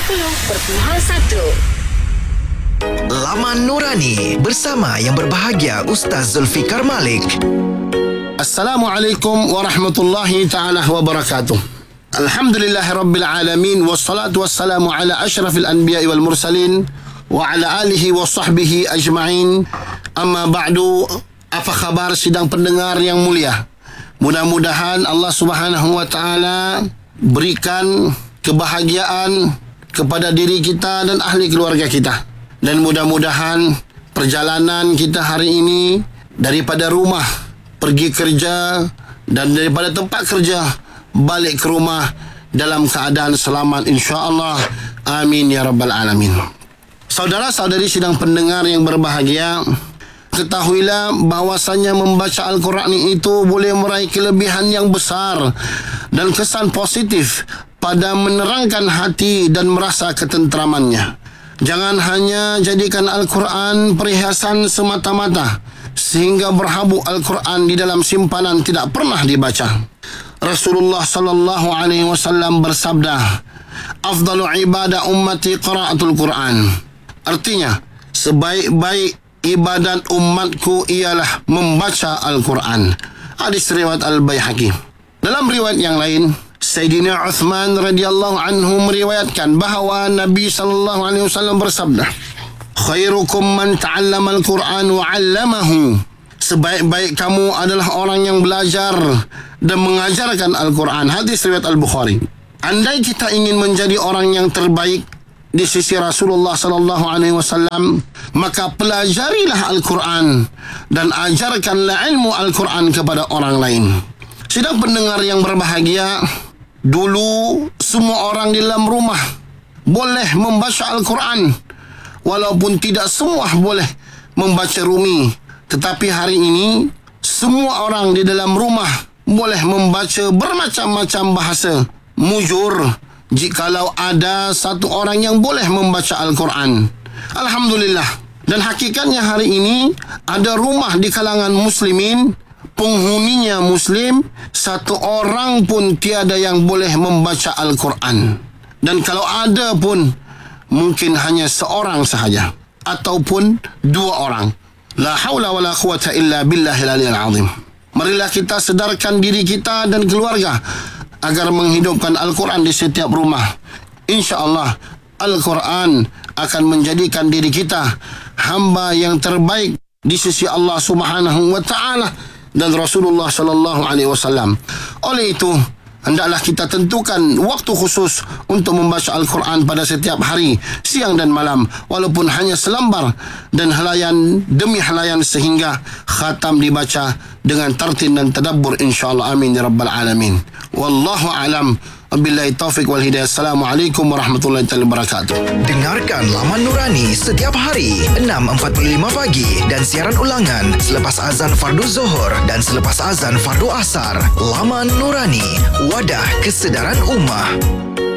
Laman Nurani bersama yang berbahagia Ustaz Zulfikar Malik. Assalamualaikum warahmatullahi ta'ala wabarakatuh. Alhamdulillahirabbil alamin, wassalatu wassalamu ala asyrafil anbiya'i wal mursalin wa ala alihi wa sahbihi ajma'in. Amma ba'du. Apa khabar sidang pendengar yang mulia? Mudah-mudahan Allah Subhanahu wa taala berikan kebahagiaan kepada diri kita dan ahli keluarga kita. Dan mudah-mudahan perjalanan kita hari ini daripada rumah pergi kerja dan daripada tempat kerja balik ke rumah dalam keadaan selamat, insya-Allah. Amin ya rabbal alamin. Saudara-saudari sidang pendengar yang berbahagia, ketahuilah bahawasanya membaca Al-Quran itu boleh meraih kelebihan yang besar dan kesan positif pada menerangkan hati dan merasa ketenteramannya. Jangan hanya jadikan Al-Quran perhiasan semata-mata sehingga berhabuk Al-Quran di dalam simpanan tidak pernah dibaca. Rasulullah sallallahu alaihi wasallam bersabda, "Afdalu ibadah ummati qiraatul Quran." Artinya, sebaik-baik ibadat umatku ialah membaca Al-Quran. Hadis riwayat Al-Baihaqi. Dalam riwayat yang lain, Sayyidina Uthman radhiyallahu anhu meriwayatkan bahawa Nabi sallallahu alaihi wasallam bersabda, "Khairukum man ta'allama al-Quran wa 'allamahu." Sebaik-baik kamu adalah orang yang belajar dan mengajarkan Al-Quran. Hadis riwayat Al-Bukhari. Andai kita ingin menjadi orang yang terbaik di sisi Rasulullah sallallahu alaihi wasallam, maka pelajarilah Al-Quran dan ajarkanlah ilmu Al-Quran kepada orang lain. Sidang pendengar yang berbahagia, dulu semua orang di dalam rumah boleh membaca Al-Quran, walaupun tidak semua boleh membaca Rumi. Tetapi hari ini semua orang di dalam rumah boleh membaca bermacam-macam bahasa. Mujur jikalau ada satu orang yang boleh membaca Al-Quran. Alhamdulillah. Dan hakikatnya hari ini ada rumah di kalangan muslimin, penghuninya muslim, satu orang pun tiada yang boleh membaca Al-Quran. Dan kalau ada pun, mungkin hanya seorang sahaja ataupun dua orang. La haula wa la quwata illa billahil aliyil azim. Marilah kita sedarkan diri kita dan keluarga agar menghidupkan Al-Quran di setiap rumah. InsyaAllah Al-Quran akan menjadikan diri kita hamba yang terbaik di sisi Allah Subhanahu wa ta'ala dan Rasulullah sallallahu alaihi wasallam. Oleh itu, hendaklah kita tentukan waktu khusus untuk membaca Al-Quran pada setiap hari, siang dan malam, walaupun hanya selembar, dan helayan demi helayan sehingga khatam dibaca dengan tartil dan tadabbur, insyaAllah. Amin ya rabbal alamin. Wallahu alam. Wabillahi taufiq wal hidayah. Assalamualaikum warahmatullahi wabarakatuh. Dengarkan Laman Nurani setiap hari 6.45 pagi dan siaran ulangan selepas azan fardu Zuhur dan selepas azan fardu Asar. Laman Nurani, wadah kesedaran ummah.